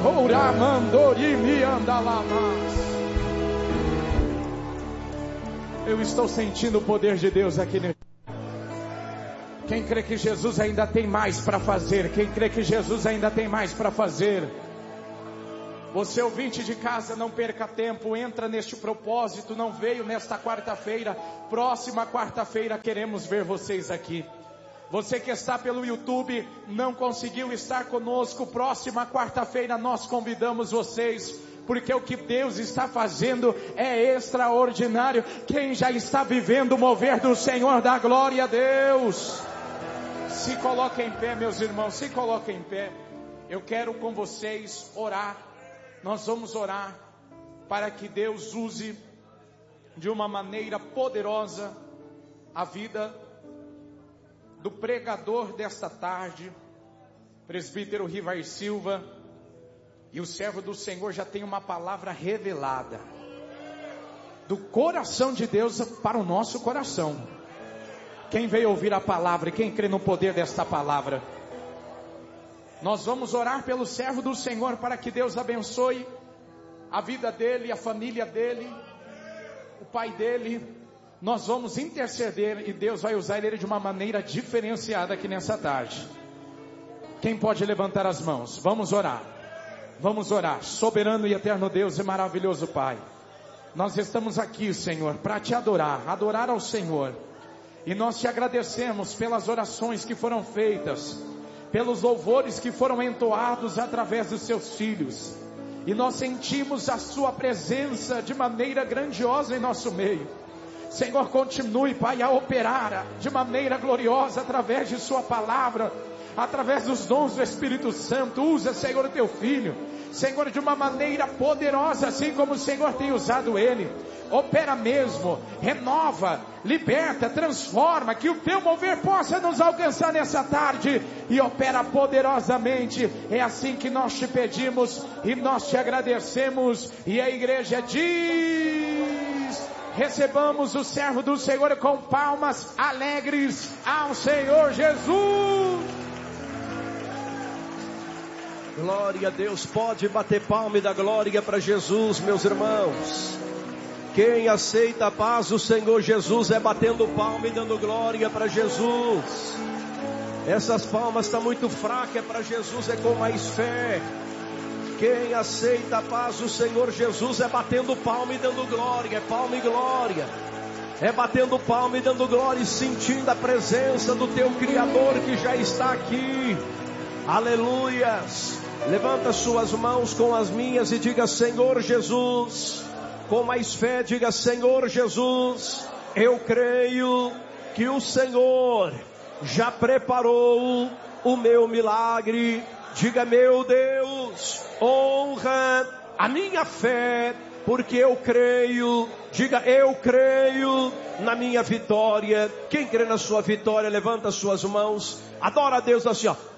Eu estou sentindo o poder de Deus aqui nesse. Quem crê que Jesus ainda tem mais para fazer? Quem crê que Jesus ainda tem mais para fazer? Você ouvinte de casa, não perca tempo, entra neste propósito, não veio nesta quarta-feira, próxima quarta-feira queremos ver vocês aqui. Você que está pelo YouTube, não conseguiu estar conosco, próxima quarta-feira nós convidamos vocês, porque o que Deus está fazendo é extraordinário. Quem já está vivendo o mover do Senhor, dá glória a Deus. Se coloquem em pé, meus irmãos, se coloquem em pé. Eu quero com vocês orar. Nós vamos orar para que Deus use de uma maneira poderosa a vida do pregador desta tarde, presbítero Rivar Silva, e o servo do Senhor já tem uma palavra revelada do coração de Deus para o nosso coração. Quem veio ouvir a palavra e quem crê no poder desta palavra? Nós vamos orar pelo servo do Senhor para que Deus abençoe a vida dele, a família dele, o pai dele. Nós vamos interceder e Deus vai usar ele de uma maneira diferenciada aqui nessa tarde. Quem pode levantar as mãos? Vamos orar. Vamos orar. Soberano e eterno Deus e maravilhoso Pai, nós estamos aqui, Senhor, para te adorar ao Senhor. E nós te agradecemos pelas orações que foram feitas, pelos louvores que foram entoados através dos seus filhos. E nós sentimos a sua presença de maneira grandiosa em nosso meio. Senhor, continue, Pai, a operar de maneira gloriosa através de sua palavra, através dos dons do Espírito Santo. Usa, Senhor, o teu filho, Senhor, de uma maneira poderosa, assim como o Senhor tem usado ele. Opera mesmo, renova, liberta, transforma, que o teu mover possa nos alcançar nessa tarde, e opera poderosamente. É assim que nós te pedimos e nós te agradecemos. E a igreja diz: recebamos o servo do Senhor com palmas alegres ao Senhor Jesus. Glória a Deus. Pode bater palma e dar glória para Jesus, meus irmãos. Quem aceita a paz do Senhor Jesus é batendo palma e dando glória para Jesus. Essas palmas estão muito fracas, é para Jesus, é com mais fé. Quem aceita a paz do Senhor Jesus é batendo palma e dando glória, é palma e glória. É batendo palma e dando glória e sentindo a presença do teu Criador que já está aqui. Aleluias. Levanta suas mãos com as minhas e diga: Senhor Jesus. Com mais fé, diga: Senhor Jesus, eu creio que o Senhor já preparou o meu milagre. Diga: meu Deus, honra a minha fé, porque eu creio. Diga: eu creio na minha vitória. Quem crê na sua vitória, levanta suas mãos, adora a Deus assim, ó.